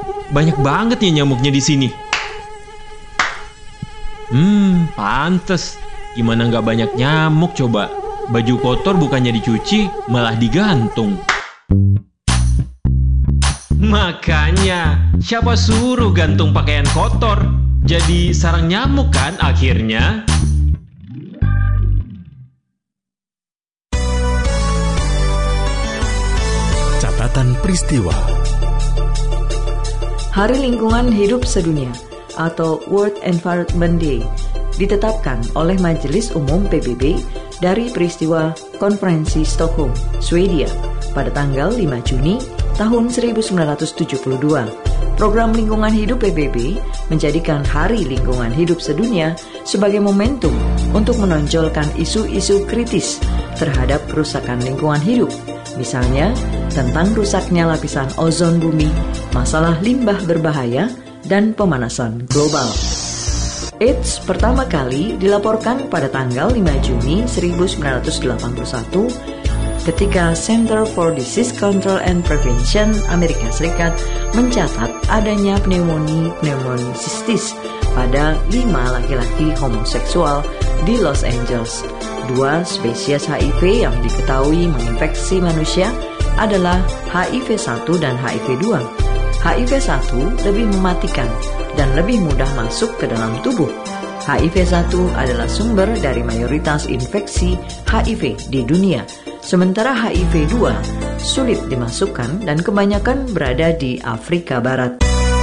banyak banget ya nyamuknya di sini. Pantes. Gimana nggak banyak nyamuk coba? Baju kotor bukannya dicuci, malah digantung. Makanya, siapa suruh gantung pakaian kotor? Jadi sarang nyamuk kan akhirnya? Catatan peristiwa. Hari Lingkungan Hidup Sedunia atau World Environment Day ditetapkan oleh Majelis Umum PBB dari peristiwa Konferensi Stockholm, Swedia pada tanggal 5 Juni tahun 1972. Program Lingkungan Hidup PBB menjadikan Hari Lingkungan Hidup Sedunia sebagai momentum untuk menonjolkan isu-isu kritis terhadap kerusakan lingkungan hidup, misalnya tentang rusaknya lapisan ozon bumi, masalah limbah berbahaya, dan pemanasan global. AIDS pertama kali dilaporkan pada tanggal 5 Juni 1981 ketika Center for Disease Control and Prevention Amerika Serikat mencatat adanya pneumonia cystis pada 5 laki-laki homoseksual di Los Angeles. 2 spesies HIV yang diketahui menginfeksi manusia adalah HIV-1 dan HIV-2. HIV-1 lebih mematikan dan lebih mudah masuk ke dalam tubuh. HIV-1 adalah sumber dari mayoritas infeksi HIV di dunia, sementara HIV-2 sulit dimasukkan dan kebanyakan berada di Afrika Barat.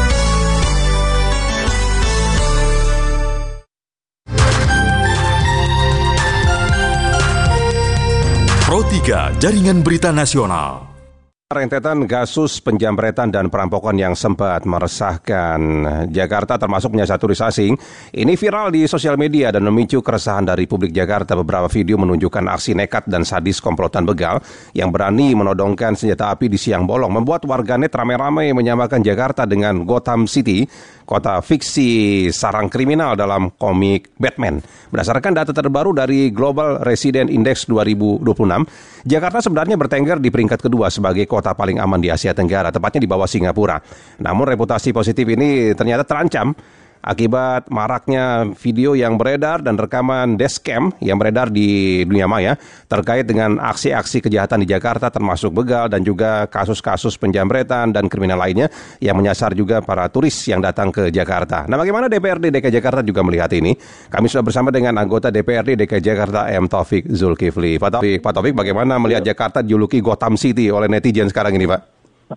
Pro 3 Jaringan Berita Nasional. Rentetan kasus penjamretan dan perampokan yang sempat meresahkan Jakarta termasuk menyasar turis asing ini viral di sosial media dan memicu keresahan dari publik Jakarta. Beberapa video menunjukkan aksi nekat dan sadis komplotan begal yang berani menodongkan senjata api di siang bolong membuat warganet ramai-ramai menyamakan Jakarta dengan Gotham City, kota fiksi sarang kriminal dalam komik Batman. Berdasarkan data terbaru dari Global Resident Index 2026, Jakarta sebenarnya bertengger di peringkat kedua sebagai kota paling aman di Asia Tenggara, tepatnya di bawah Singapura. Namun reputasi positif ini ternyata terancam akibat maraknya video yang beredar dan rekaman dashcam yang beredar di dunia maya terkait dengan aksi-aksi kejahatan di Jakarta termasuk begal dan juga kasus-kasus penjamretan dan kriminal lainnya yang menyasar juga para turis yang datang ke Jakarta. Nah, bagaimana DPRD DKI Jakarta juga melihat ini? Kami sudah bersama dengan anggota DPRD DKI Jakarta M. Taufik Zulkifli. Pak Taufik, bagaimana melihat Jakarta dijuluki Gotham City oleh netizen sekarang ini, Pak?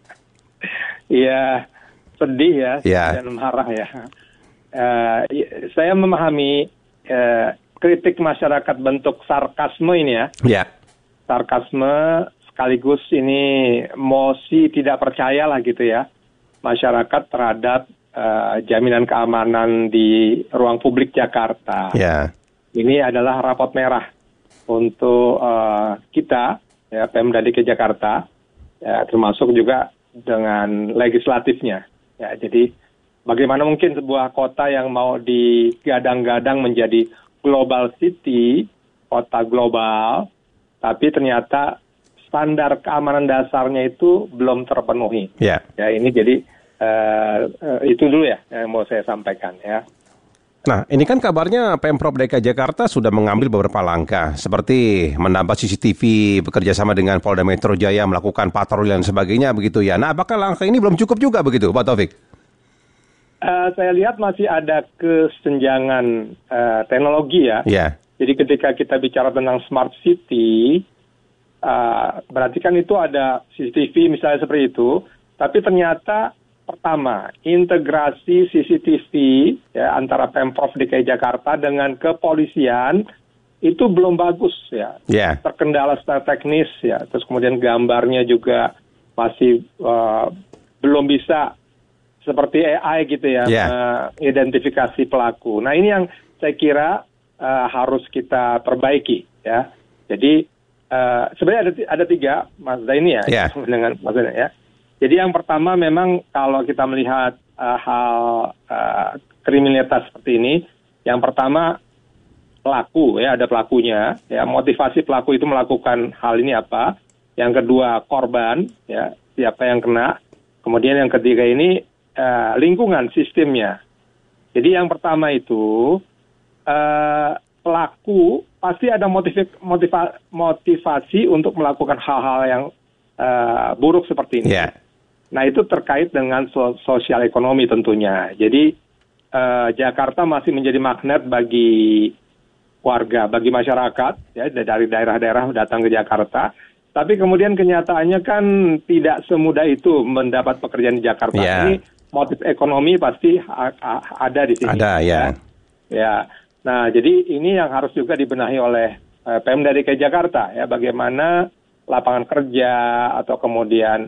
Iya, sedih ya, dan marah ya. Saya memahami kritik masyarakat bentuk sarkasme ini ya. Yeah. Sarkasme sekaligus ini mosi tidak percaya lah gitu ya masyarakat terhadap jaminan keamanan di ruang publik Jakarta. Yeah. Ini adalah rapot merah untuk kita ya, Pemda DKI Jakarta ya, termasuk juga dengan legislatifnya. Ya, jadi bagaimana mungkin sebuah kota yang mau digadang-gadang menjadi global city, kota global, tapi ternyata standar keamanan dasarnya itu belum terpenuhi. Yeah. Ya, ini jadi itu dulu ya yang mau saya sampaikan ya. Nah, ini kan kabarnya Pemprov DKI Jakarta sudah mengambil beberapa langkah, seperti menambah CCTV, bekerja sama dengan Polda Metro Jaya, melakukan patroli dan sebagainya, begitu ya. Nah, apakah langkah ini belum cukup juga begitu, Pak Taufik? Saya lihat masih ada kesenjangan teknologi ya. Yeah. Jadi ketika kita bicara tentang smart city, berarti kan itu ada CCTV misalnya seperti itu, tapi ternyata pertama integrasi CCTV ya, antara Pemprov DKI Jakarta dengan kepolisian itu belum bagus ya. Yeah. Terkendala secara teknis ya, terus kemudian gambarnya juga masih belum bisa seperti AI gitu ya, identifikasi pelaku. Nah, ini yang saya kira harus kita perbaiki ya. Jadi sebenarnya ada 3 Mas Zaini ya, dengan Mas Zaini ya. Jadi yang pertama memang kalau kita melihat hal kriminalitas seperti ini, yang pertama pelaku ya, ada pelakunya ya, motivasi pelaku itu melakukan hal ini apa. Yang kedua korban ya, siapa yang kena. Kemudian yang ketiga ini lingkungan sistemnya. Jadi yang pertama itu pelaku pasti ada motivasi untuk melakukan hal-hal yang buruk seperti ini. Yeah. Nah itu terkait dengan sosial ekonomi tentunya. Jadi Jakarta masih menjadi magnet bagi warga, bagi masyarakat ya dari daerah-daerah datang ke Jakarta. Tapi kemudian kenyataannya kan tidak semudah itu mendapat pekerjaan di Jakarta. Yeah. Ini motif ekonomi pasti ada di sini. Ada ya. Ya. Nah, jadi ini yang harus juga dibenahi oleh Pemda DKI Jakarta ya, bagaimana lapangan kerja atau kemudian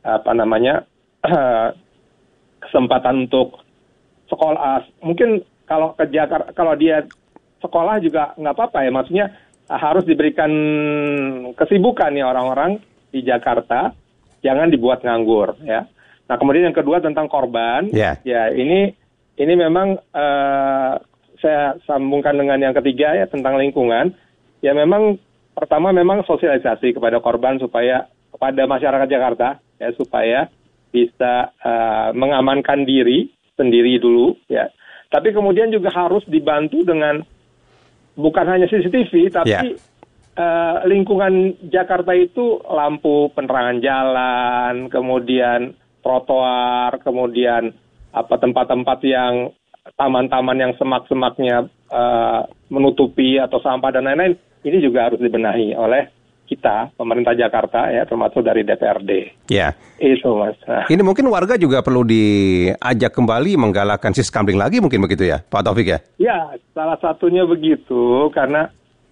kesempatan untuk sekolah. Mungkin kalau ke Jakarta, kalau dia sekolah juga nggak apa-apa ya, maksudnya harus diberikan kesibukan ya orang-orang di Jakarta, jangan dibuat nganggur ya. Nah, kemudian yang kedua tentang korban, ya ini memang saya sambungkan dengan yang ketiga ya tentang lingkungan. Ya memang pertama memang sosialisasi kepada korban supaya kepada masyarakat Jakarta ya supaya bisa mengamankan diri sendiri dulu ya. Tapi kemudian juga harus dibantu dengan bukan hanya CCTV tapi lingkungan Jakarta itu lampu penerangan jalan, kemudian trotoar, kemudian tempat-tempat yang taman-taman yang semak-semaknya menutupi atau sampah dan lain-lain, ini juga harus dibenahi oleh kita, pemerintah Jakarta ya, termasuk dari DPRD. Ya. Itu Mas. Nah. Ini mungkin warga juga perlu diajak kembali menggalakkan siskamling lagi mungkin begitu ya, Pak Taufik ya? Ya, salah satunya begitu karena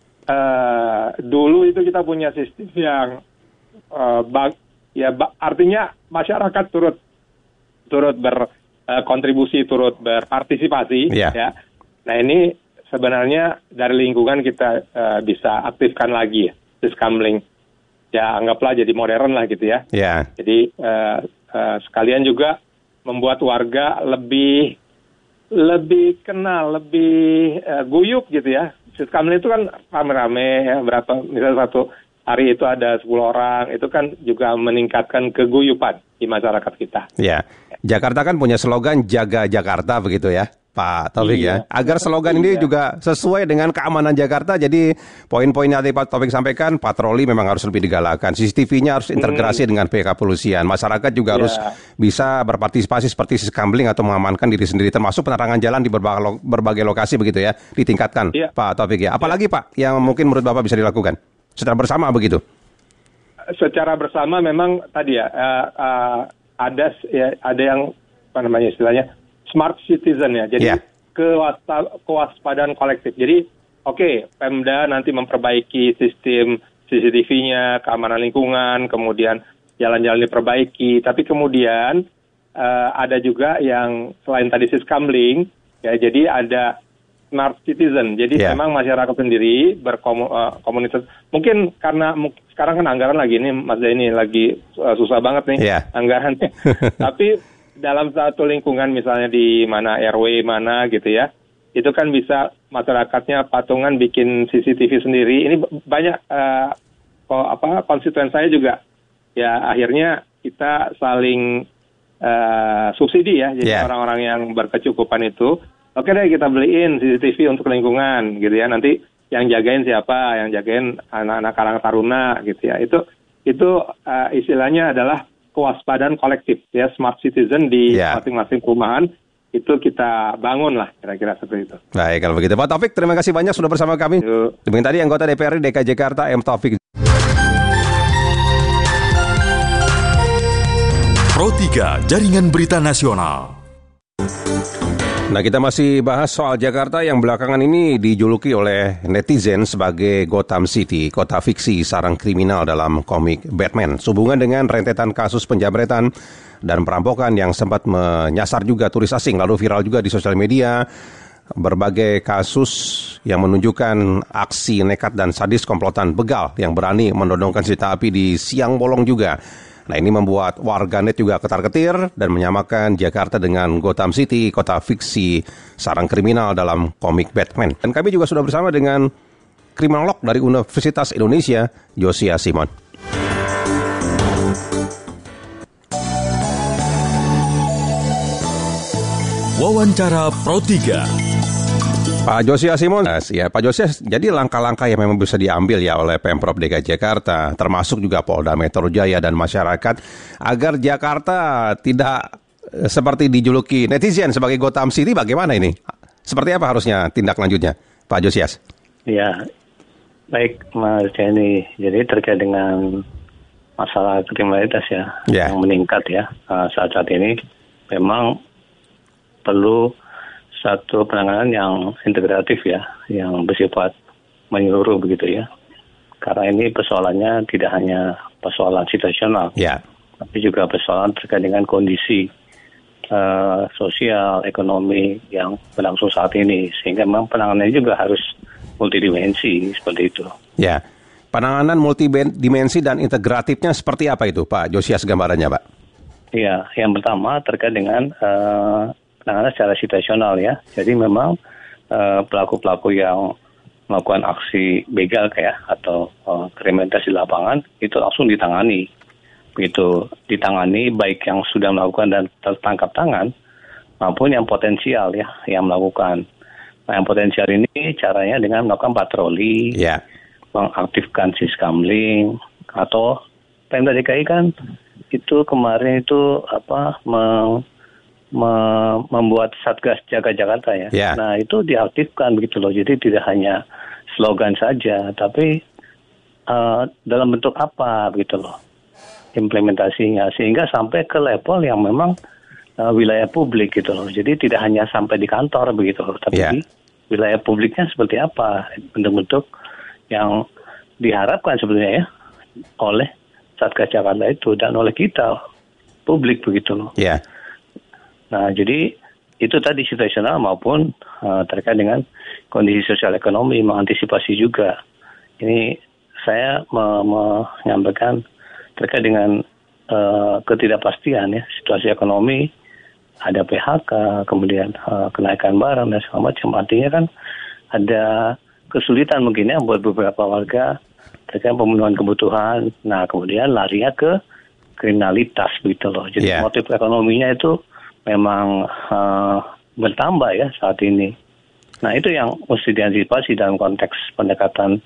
dulu itu kita punya sistem yang artinya masyarakat turut berkontribusi, turut berpartisipasi ya. Nah ini sebenarnya dari lingkungan kita bisa aktifkan lagi ya, siskamling. Ya anggaplah jadi modern lah gitu ya. Jadi sekalian juga membuat warga lebih kenal, lebih guyup gitu ya. Siskamling itu kan rame-rame ya, misalnya satu hari itu ada 10 orang, itu kan juga meningkatkan keguyupan di masyarakat kita. Ya, Jakarta kan punya slogan Jaga Jakarta begitu ya, Pak Taufik ya. Agar slogan ini juga sesuai dengan keamanan Jakarta, jadi poin-poin yang tadi Pak Taufik sampaikan, patroli memang harus lebih digalakan, CCTV-nya harus integrasi dengan pihak kepolisian, masyarakat juga harus bisa berpartisipasi seperti siskamling atau mengamankan diri sendiri, termasuk penerangan jalan di berbagai lokasi begitu ya, ditingkatkan Pak Taufik ya. Apalagi Pak yang mungkin menurut Bapak bisa dilakukan secara bersama begitu? Secara bersama memang tadi ya ada yang istilahnya smart citizen ya. Jadi kewaspadaan kolektif. Jadi Pemda nanti memperbaiki sistem CCTV-nya, keamanan lingkungan, kemudian jalan-jalan diperbaiki. Tapi kemudian ada juga yang selain tadi siskamling ya, jadi ada smart citizen. Jadi memang masyarakat sendiri berkomunitas. Mungkin karena sekarang kan anggaran lagi ini, Mas Zaini lagi susah banget nih anggarannya. Tapi dalam satu lingkungan misalnya di mana RW mana gitu ya, itu kan bisa masyarakatnya patungan bikin CCTV sendiri. Ini banyak konstituen saya juga. Ya akhirnya kita saling subsidi ya. Jadi orang-orang yang berkecukupan itu, oke deh kita beliin CCTV untuk lingkungan gitu ya. Nanti yang jagain siapa? Yang jagain anak-anak Karang Taruna gitu ya. Itu istilahnya adalah kewaspadaan kolektif ya, smart citizen di masing-masing perumahan. Itu kita bangun lah kira-kira seperti itu. Baik, kalau begitu Pak Taufik, terima kasih banyak sudah bersama kami. Demikian tadi anggota DPRD DKI Jakarta M. Taufik. Pro 3 Jaringan Berita Nasional. Nah, kita masih bahas soal Jakarta yang belakangan ini dijuluki oleh netizen sebagai Gotham City, kota fiksi sarang kriminal dalam komik Batman. Sehubungan dengan rentetan kasus penjamretan dan perampokan yang sempat menyasar juga turis asing, lalu viral juga di sosial media. Berbagai kasus yang menunjukkan aksi nekat dan sadis komplotan begal yang berani menodongkan senjata api di siang bolong juga. Nah, ini membuat warganet juga ketar-ketir dan menyamakan Jakarta dengan Gotham City, kota fiksi sarang kriminal dalam komik Batman. Dan kami juga sudah bersama dengan kriminolog dari Universitas Indonesia, Josia Simon. Wawancara Pro 3. Pak Josias Simon, ya Pak Josias, jadi langkah-langkah yang memang bisa diambil ya oleh Pemprov DKI Jakarta, termasuk juga Polda Metro Jaya dan masyarakat, agar Jakarta tidak seperti dijuluki netizen sebagai Gotham City, bagaimana ini? Seperti apa harusnya tindak lanjutnya, Pak Josias? Ya, baik Mas Jenny. Jadi terkait dengan masalah kriminalitas yang meningkat saat ini, memang perlu satu penanganan yang integratif yang bersifat menyeluruh begitu ya. Karena ini persoalannya tidak hanya persoalan situasional, tapi juga persoalan terkait dengan kondisi sosial, ekonomi yang berlangsung saat ini. Sehingga memang penanganannya juga harus multidimensi seperti itu. Ya, penanganan multidimensi dan integratifnya seperti apa itu Pak Josias gambarannya Pak? Iya, yang pertama terkait dengan penanganan secara situasional ya. Jadi memang pelaku-pelaku yang melakukan aksi begal atau kriminalitas di lapangan itu langsung ditangani. Begitu ditangani baik yang sudah melakukan dan tertangkap tangan maupun yang potensial yang melakukan. Nah, yang potensial ini caranya dengan melakukan patroli, mengaktifkan siskamling, atau Pemda DKI kan itu kemarin itu membuat Satgas Jaga Jakarta ya. Nah, itu diaktifkan begitu loh. Jadi tidak hanya slogan saja, tapi dalam bentuk apa begitu loh implementasinya, sehingga sampai ke level yang memang wilayah publik gitu loh. Jadi tidak hanya sampai di kantor begitu loh, tapi di wilayah publiknya seperti apa, bentuk-bentuk yang diharapkan sebenarnya oleh Satgas Jakarta itu dan oleh kita publik begitu loh. Nah, jadi itu tadi situasional maupun terkait dengan kondisi sosial ekonomi, mengantisipasi juga. Ini saya menyampaikan terkait dengan ketidakpastian situasi ekonomi, ada PHK, kemudian kenaikan barang dan segala macam. Artinya kan ada kesulitan mungkin buat beberapa warga terkait pemenuhan kebutuhan. Nah, kemudian larinya ke kriminalitas begitu loh. Jadi motif ekonominya itu memang bertambah saat ini. Nah, itu yang mesti diantisipasi dalam konteks pendekatan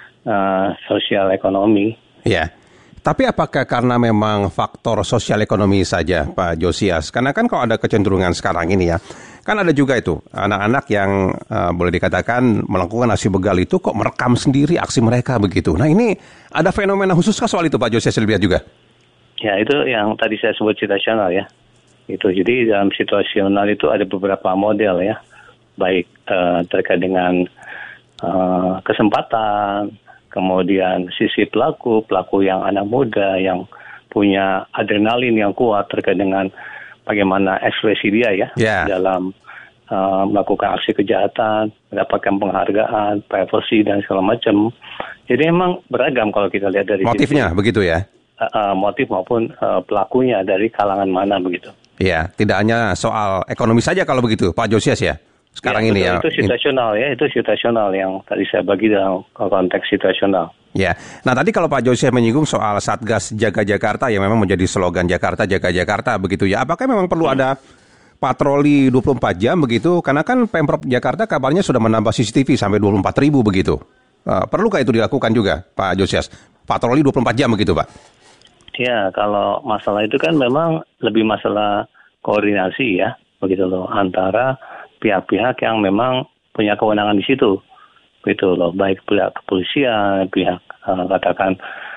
sosial ekonomi. Tapi apakah karena memang faktor sosial ekonomi saja Pak Josias? Karena kan kalau ada kecenderungan sekarang ini kan ada juga itu anak-anak yang boleh dikatakan melakukan aksi begal itu kok merekam sendiri aksi mereka begitu. Nah, ini ada fenomena khusus soal itu Pak Josias lihat juga? Ya, itu yang tadi saya sebut situasional Itu jadi dalam situasional itu ada beberapa model baik terkait dengan kesempatan, kemudian sisi pelaku yang anak muda yang punya adrenalin yang kuat terkait dengan bagaimana ekspresi dia dalam melakukan aksi kejahatan, mendapatkan penghargaan, privacy dan segala macam. Jadi memang beragam kalau kita lihat dari motifnya begitu motif maupun pelakunya dari kalangan mana begitu. Tidak hanya soal ekonomi saja kalau begitu Pak Josias sekarang ini itu situasional itu situasional yang tadi saya bagi dalam konteks situasional. Nah tadi kalau Pak Josias menyinggung soal Satgas Jaga Jakarta yang memang menjadi slogan Jakarta Jaga Jakarta begitu apakah memang perlu ada patroli 24 jam begitu? Karena kan Pemprov Jakarta kabarnya sudah menambah CCTV sampai 24.000 begitu. Perlukah itu dilakukan juga Pak Josias? Patroli 24 jam begitu Pak? Ya, kalau masalah itu kan memang lebih masalah koordinasi begitu loh antara pihak-pihak yang memang punya kewenangan di situ, gitu loh, baik pihak kepolisian, pihak katakan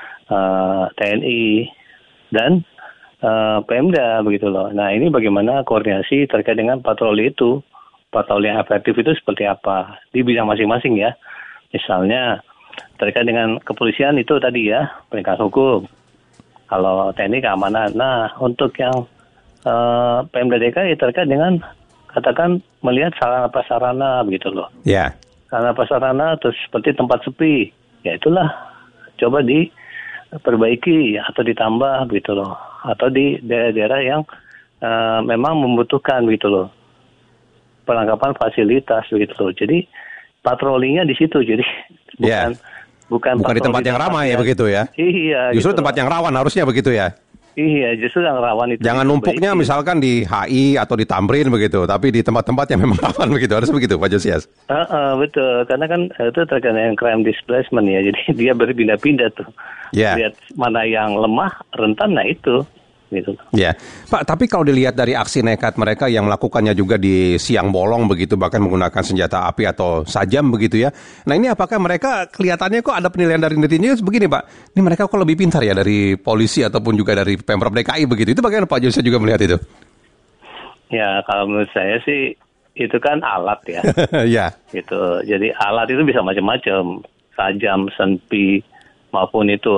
TNI dan Pemda, begitu loh. Nah, ini bagaimana koordinasi terkait dengan patroli itu, patroli yang efektif itu seperti apa di bidang masing-masing Misalnya terkait dengan kepolisian itu tadi penegakan hukum, kalau TNI keamanan. Nah, untuk yang Pemda DKI terkait dengan katakan melihat sarana prasarana begitu loh. Sarana prasarana terus seperti tempat sepi, itulah coba diperbaiki atau ditambah begitu loh. Atau di daerah-daerah yang memang membutuhkan begitu loh perlengkapan fasilitas begitu loh. Jadi patrolinya di situ. Jadi bukan di tempat yang ramai begitu Iya. Justru gitu tempat yang rawan harusnya begitu Iya, justru yang rawan itu. Jangan numpuknya misalkan di HI atau di Tamrin begitu, tapi di tempat-tempat yang memang rawan begitu, harus begitu Pak Josias. Betul, karena kan itu terkait dengan crime displacement ya, jadi dia berpindah-pindah tuh. Lihat mana yang lemah, rentan, nah itu. Gitu. Ya, Pak. Tapi kalau dilihat dari aksi nekat mereka yang melakukannya juga di siang bolong begitu, bahkan menggunakan senjata api atau sajam begitu ya. Nah ini apakah mereka kelihatannya kok ada penilaian dari netizen begini Pak? Ini mereka kok lebih pintar ya dari polisi ataupun juga dari Pemprov DKI begitu? Itu bagaimana Pak Jose juga melihat itu? Ya kalau menurut saya sih itu kan alat ya. Ya. Gitu. Jadi alat itu bisa macam-macam, sajam, senpi maupun itu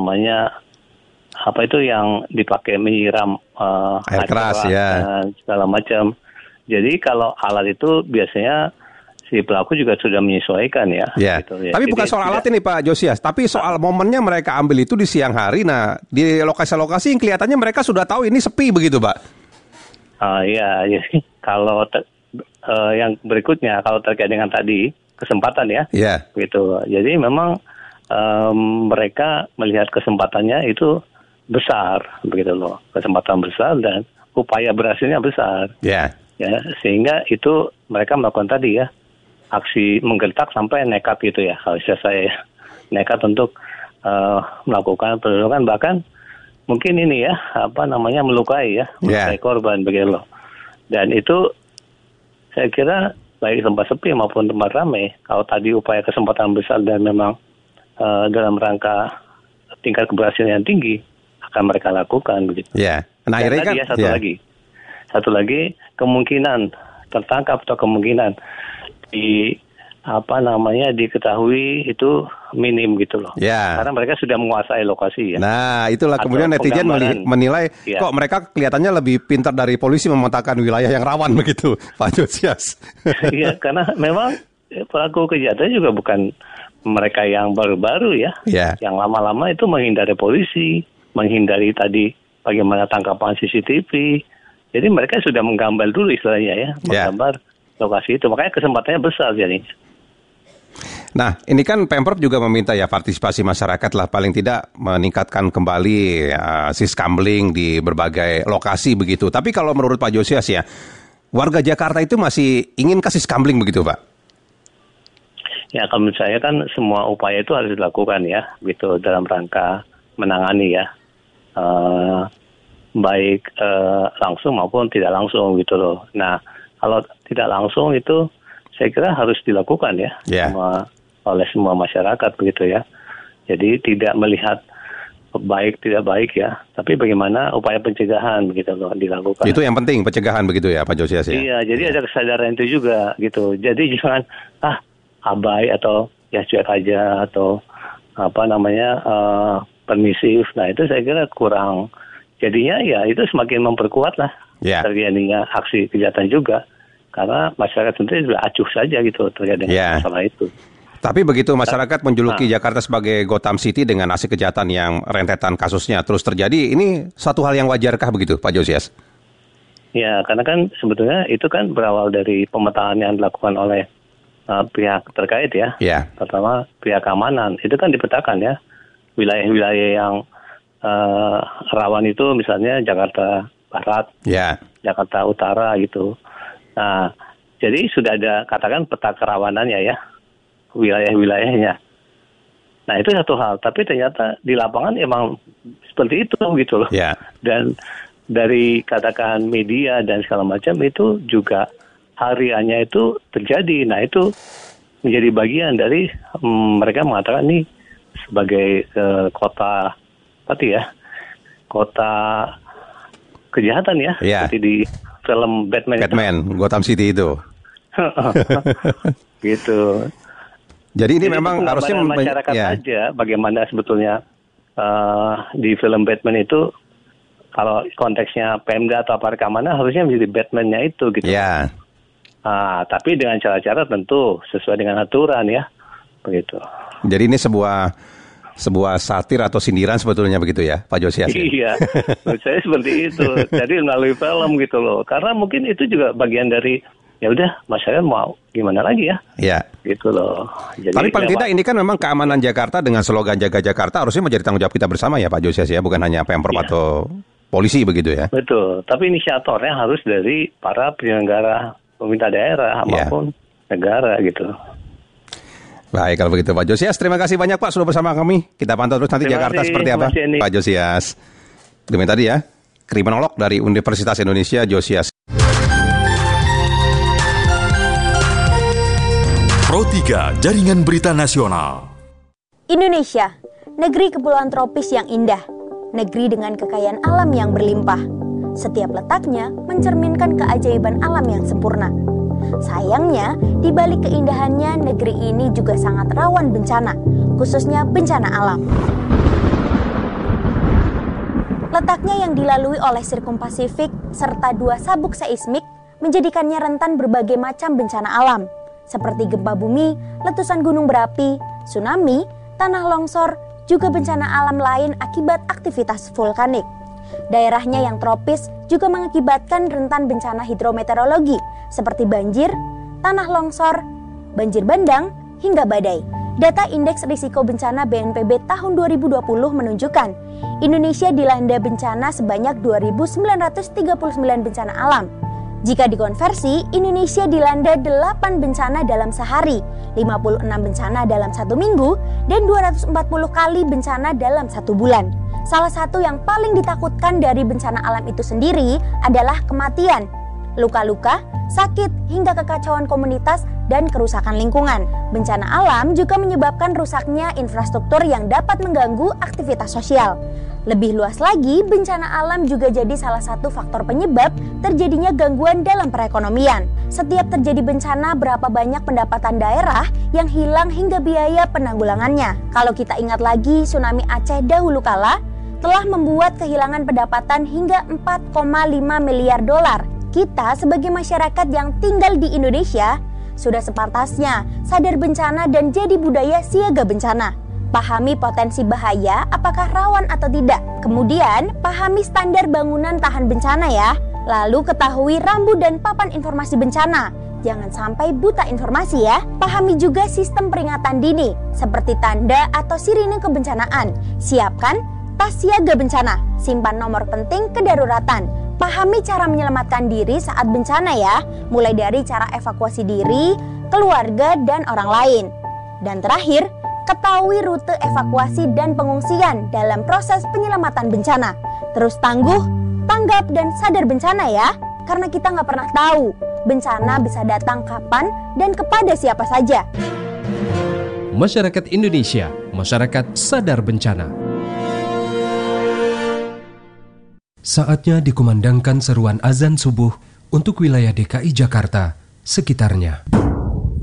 apa itu yang dipakai menyiram air keras ya, segala macam. Jadi kalau alat itu biasanya si pelaku juga sudah menyesuaikan ya. Gitu, ya. Tapi bukan soal alat ini Pak Josias, tapi soal momennya mereka ambil itu di siang hari. Nah di lokasi-lokasi yang kelihatannya mereka sudah tahu ini sepi begitu Pak. Iya, jadi kalau yang berikutnya kalau terkait dengan tadi kesempatan ya. Gitu. Jadi memang mereka melihat kesempatannya itu besar begitu loh, kesempatan besar dan upaya berhasilnya besar. Ya, sehingga itu mereka melakukan tadi ya aksi menggertak sampai nekat gitu ya, kalau saya nekat untuk melakukan perlindungan, bahkan mungkin ini ya melukai korban begitu loh. Dan itu saya kira baik tempat sepi maupun tempat ramai, kalau tadi upaya kesempatan besar dan memang dalam rangka tingkat keberhasilan yang tinggi akan mereka lakukan begitu. Nah, akhirnya kan satu lagi kemungkinan tertangkap atau kemungkinan diketahui itu minim gitu loh. Karena mereka sudah menguasai lokasi ya. Nah, itulah atau kemudian netizen menilai kok mereka kelihatannya lebih pintar dari polisi memetakan wilayah yang rawan begitu, Pak Josias. Iya, karena memang pelaku kejahatan juga bukan mereka yang baru-baru ya. Yang lama-lama itu menghindari polisi, menghindari tadi bagaimana tangkapan CCTV. Jadi mereka sudah menggambar dulu istilahnya ya, menggambar lokasi itu. Makanya kesempatannya besar jadi. Nah, ini kan Pemprov juga meminta ya partisipasi masyarakat lah, paling tidak meningkatkan kembali siskamling di berbagai lokasi begitu. Tapi kalau menurut Pak Josias ya, warga Jakarta itu masih ingin kasih siskamling begitu Pak? Ya, kalau menurut saya kan semua upaya itu harus dilakukan ya, gitu dalam rangka menangani ya, baik langsung maupun tidak langsung gitu loh. Nah, kalau tidak langsung itu saya kira harus dilakukan ya, oleh semua masyarakat begitu ya. Jadi tidak melihat baik tidak baik ya, tapi bagaimana upaya pencegahan begitu loh dilakukan. Itu yang penting, pencegahan begitu ya Pak Josias ya. Iya, jadi ada kesadaran itu juga gitu. Jadi jangan abai atau ya cuek aja atau permisif. Nah itu saya kira kurang. Jadinya ya itu semakin memperkuat lah terjadinya aksi kejahatan juga. Karena masyarakat sendiri sudah acuh saja gitu terkait dengan masalah itu. Tapi begitu masyarakat menjuluki Jakarta sebagai Gotham City dengan aksi kejahatan yang rentetan kasusnya terus terjadi, ini satu hal yang wajarkah begitu Pak Josias? Ya, karena kan sebetulnya itu kan berawal dari pemetaan yang dilakukan oleh pihak terkait ya. Pertama pihak keamanan, itu kan dipetakan ya. Wilayah-wilayah yang rawan itu misalnya Jakarta Barat, Jakarta Utara gitu. Nah, jadi sudah ada katakan peta kerawanannya ya, wilayah-wilayahnya. Nah itu satu hal, tapi ternyata di lapangan emang seperti itu gitu loh. Dan dari katakan media dan segala macam itu juga hariannya itu terjadi. Nah itu menjadi bagian dari mereka mengatakan ini sebagai kota kota kejahatan ya, seperti di film Batman Gotham City itu. Gitu. Jadi ini memang harusnya masyarakat aja bagaimana sebetulnya di film Batman itu kalau konteksnya Pemda atau aparat keamanan harusnya menjadi Batman-nya itu gitu. Tapi dengan cara-cara tentu sesuai dengan aturan ya, begitu. Jadi ini sebuah satir atau sindiran sebetulnya begitu ya, Pak Josias? Iya, menurut saya seperti itu. Jadi melalui film gitu loh. Karena mungkin itu juga bagian dari ya udah masyarakat mau gimana lagi ya? Ya. Gitu loh. Jadi, tapi paling tidak ini kan memang keamanan Jakarta dengan slogan Jaga Jakarta harusnya menjadi tanggung jawab kita bersama ya Pak Josias ya, bukan hanya Pemprov atau polisi begitu ya? Betul. Tapi inisiatornya harus dari para penyelenggara pemerintah daerah maupun negara gitu. Baik, kalau begitu Pak Josias, terima kasih banyak Pak sudah bersama kami. Kita pantau terus nanti Jakarta seperti apa. Pak Josias. Demikian tadi ya, kriminolog dari Universitas Indonesia Josias. Pro 3 Jaringan Berita Nasional. Indonesia, negeri kepulauan tropis yang indah, negeri dengan kekayaan alam yang berlimpah. Setiap letaknya mencerminkan keajaiban alam yang sempurna. Sayangnya, di balik keindahannya, negeri ini juga sangat rawan bencana, khususnya bencana alam. Letaknya yang dilalui oleh Sirkum Pasifik serta 2 sabuk seismik menjadikannya rentan berbagai macam bencana alam, seperti gempa bumi, letusan gunung berapi, tsunami, tanah longsor, juga bencana alam lain akibat aktivitas vulkanik. Daerahnya yang tropis juga mengakibatkan rentan bencana hidrometeorologi seperti banjir, tanah longsor, banjir bandang, hingga badai. Data Indeks Risiko Bencana BNPB tahun 2020 menunjukkan Indonesia dilanda bencana sebanyak 2.939 bencana alam. Jika dikonversi, Indonesia dilanda 8 bencana dalam sehari, 56 bencana dalam 1 minggu, dan 240 kali bencana dalam 1 bulan. Salah satu yang paling ditakutkan dari bencana alam itu sendiri adalah kematian, luka-luka, sakit, hingga kekacauan komunitas dan kerusakan lingkungan. Bencana alam juga menyebabkan rusaknya infrastruktur yang dapat mengganggu aktivitas sosial. Lebih luas lagi, bencana alam juga jadi salah satu faktor penyebab terjadinya gangguan dalam perekonomian. Setiap terjadi bencana, berapa banyak pendapatan daerah yang hilang hingga biaya penanggulangannya. Kalau kita ingat lagi, tsunami Aceh dahulu kala telah membuat kehilangan pendapatan hingga 4,5 miliar dolar. Kita sebagai masyarakat yang tinggal di Indonesia sudah sepantasnya sadar bencana dan jadi budaya siaga bencana. Pahami potensi bahaya, apakah rawan atau tidak. Kemudian, pahami standar bangunan tahan bencana ya. Lalu ketahui rambu dan papan informasi bencana. Jangan sampai buta informasi ya. Pahami juga sistem peringatan dini, seperti tanda atau sirine kebencanaan. Siapkan tas siaga bencana, simpan nomor penting kedaruratan. Pahami cara menyelamatkan diri saat bencana ya, mulai dari cara evakuasi diri, keluarga, dan orang lain. Dan terakhir, ketahui rute evakuasi dan pengungsian dalam proses penyelamatan bencana. Terus tangguh, tanggap, dan sadar bencana ya, karena kita nggak pernah tahu bencana bisa datang kapan dan kepada siapa saja. Masyarakat Indonesia, masyarakat sadar bencana. Saatnya dikumandangkan seruan azan subuh untuk wilayah DKI Jakarta sekitarnya.